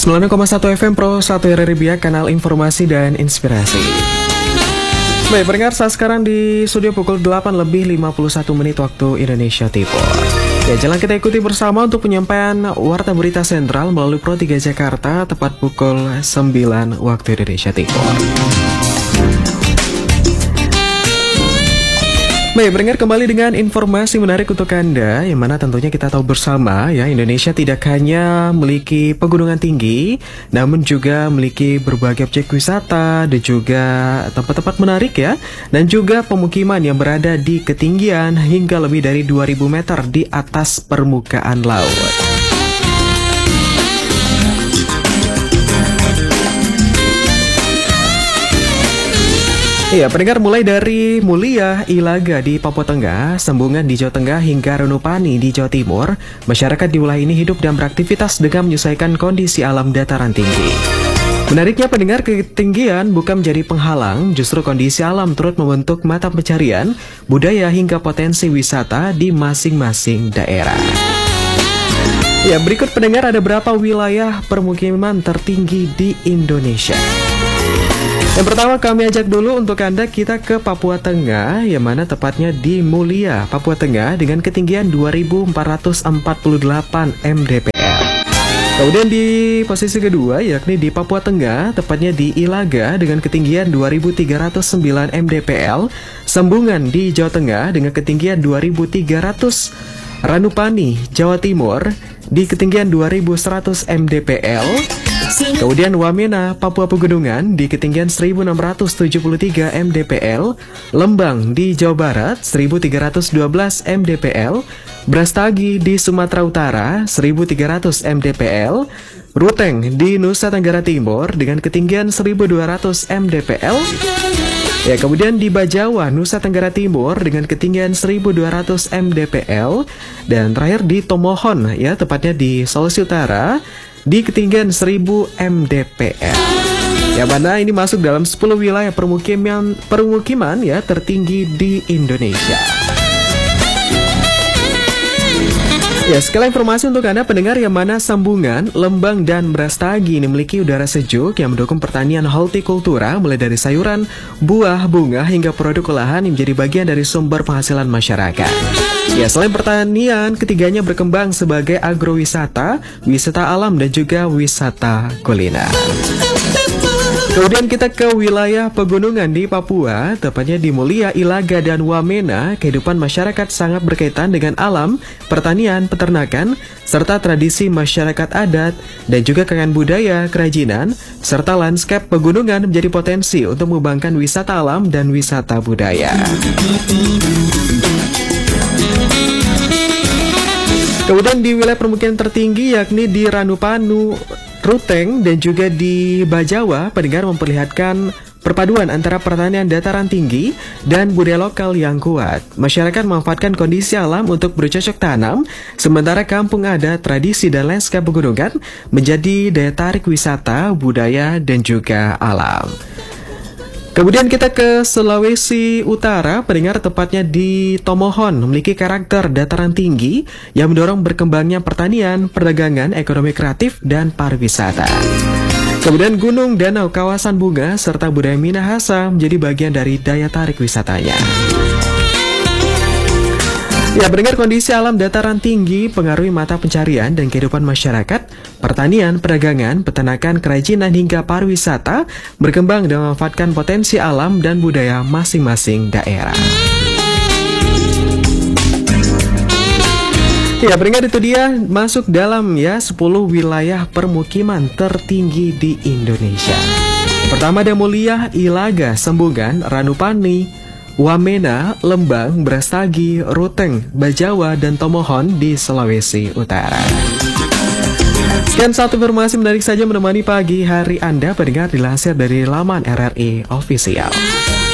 96,1 FM Pro 1 RRI Biak, kanal informasi dan inspirasi. Baik, pendengar, saat sekarang di studio pukul 8:51 waktu Indonesia Timur. Ya, jalan kita ikuti bersama untuk penyampaian Warta Berita Sentral melalui Pro 3 Jakarta tepat pukul 9 waktu Indonesia Timur. Baik, pendengar, kembali dengan informasi menarik untuk Anda, yang mana tentunya kita tahu bersama ya, Indonesia tidak hanya memiliki pegunungan tinggi, namun juga memiliki berbagai objek wisata dan juga tempat-tempat menarik ya, dan juga pemukiman yang berada di ketinggian hingga lebih dari 2000 meter di atas permukaan laut. Iya, pendengar, mulai dari Mulia, Ilaga di Papua Tengah, Sembungan di Jawa Tengah, hingga Ranupani di Jawa Timur, masyarakat di wilayah ini hidup dan beraktivitas dengan menyesuaikan kondisi alam dataran tinggi. Menariknya, pendengar, ketinggian bukan menjadi penghalang, justru kondisi alam turut membentuk mata pencarian, budaya hingga potensi wisata di masing-masing daerah. Ya, berikut pendengar ada berapa wilayah permukiman tertinggi di Indonesia. Yang pertama, kami ajak dulu untuk Anda kita ke Papua Tengah, yang mana tepatnya di Mulia, Papua Tengah dengan ketinggian 2448 mdpl. Kemudian di posisi kedua yakni di Papua Tengah, tepatnya di Ilaga dengan ketinggian 2309 mdpl. Sembungan di Jawa Tengah dengan ketinggian 2300. Ranupani, Jawa Timur di ketinggian 2100 mdpl. Kemudian Wamena, Papua Pegunungan di ketinggian 1673 mdpl. Lembang di Jawa Barat 1312 mdpl. Brastagi di Sumatera Utara 1300 mdpl. Ruteng di Nusa Tenggara Timur dengan ketinggian 1200 mdpl. Ya, kemudian di Bajawa, Nusa Tenggara Timur dengan ketinggian 1200 mdpl. Dan terakhir di Tomohon, ya, tepatnya di Sulawesi Utara di ketinggian 1000 mdpl. Yang mana ini masuk dalam 10 wilayah permukiman ya tertinggi di Indonesia. Ya, sekali informasi untuk Anda pendengar, yang mana Sembungan, Lembang, dan Brastagi ini memiliki udara sejuk yang mendukung pertanian hortikultura mulai dari sayuran, buah, bunga, hingga produk olahan yang menjadi bagian dari sumber penghasilan masyarakat. Ya, selain pertanian, ketiganya berkembang sebagai agrowisata, wisata alam, dan juga wisata kuliner. Kemudian kita ke wilayah pegunungan di Papua, tepatnya di Mulia, Ilaga, dan Wamena. Kehidupan masyarakat sangat berkaitan dengan alam, pertanian, peternakan, serta tradisi masyarakat adat, dan juga kekayaan budaya, kerajinan, serta lanskap pegunungan menjadi potensi untuk mengembangkan wisata alam dan wisata budaya. Kemudian di wilayah permukiman tertinggi yakni di Ranupanu, Ruteng, dan juga di Bajawa, pendengar, memperlihatkan perpaduan antara pertanian dataran tinggi dan budaya lokal yang kuat. Masyarakat memanfaatkan kondisi alam untuk bercocok tanam, sementara kampung adat, tradisi, dan lanskap pegunungan menjadi daya tarik wisata, budaya, dan juga alam. Kemudian kita ke Sulawesi Utara, pendengar, tepatnya di Tomohon, memiliki karakter dataran tinggi yang mendorong berkembangnya pertanian, perdagangan, ekonomi kreatif, dan pariwisata. Kemudian gunung, danau, kawasan bunga, serta budaya Minahasa menjadi bagian dari daya tarik wisatanya. Ya, pendengar, kondisi alam dataran tinggi pengaruhi mata pencarian dan kehidupan masyarakat, pertanian, perdagangan, peternakan, kerajinan, hingga pariwisata berkembang dan memanfaatkan potensi alam dan budaya masing-masing daerah. Ya, pendengar, itu dia masuk dalam 10 wilayah permukiman tertinggi di Indonesia. Pertama ada Mulia, Ilaga, Sembungan, Ranupani, Wamena, Lembang, Brastagi, Ruteng, Bajawa, dan Tomohon di Sulawesi Utara. Sekian satu informasi menarik saja menemani pagi hari Anda, pendengar, dilansir dari laman RRI Official.